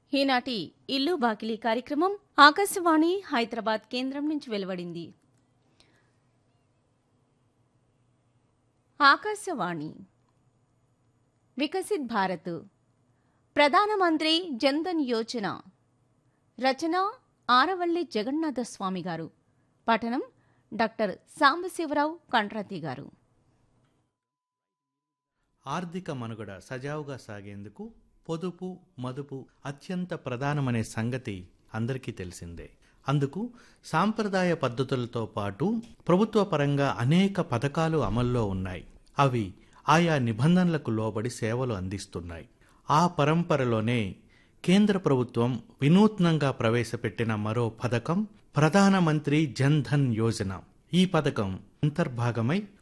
ఈనాటి ఇల్లు బాకిలి కార్యక్రమం ఆకాశవాణి హైదరాబాద్ కేంద్రం నుంచి వెలువడింది. ఆకాశవాణి వికసిత్ భారత్ ప్రధానమంత్రి జన్ధన్ యోజన రచన ఆరవల్లి జగన్నాథ స్వామి గారు. పఠనం డాక్టర్ సాంబశివరావు కండ్రాతి గారు. ఆర్థిక మనుగడ సజావుగా సాగేందుకు పొదుపు మదుపు అత్యంత ప్రధానమనే సంగతి అందరికీ తెలిసిందే. అందుకు సాంప్రదాయ పద్ధతులతో పాటు ప్రభుత్వ పరంగా అనేక పథకాలు అమల్లో ఉన్నాయి. అవి ఆయా నిబంధనలకు లోబడి సేవలు అందిస్తున్నాయి. ఆ పరంపరలోనే కేంద్ర ప్రభుత్వం వినూత్నంగా ప్రవేశపెట్టిన మరో పథకం ప్రధానమంత్రి జన్ధన్ యోజన. ఈ పథకం అంతర్భాగమై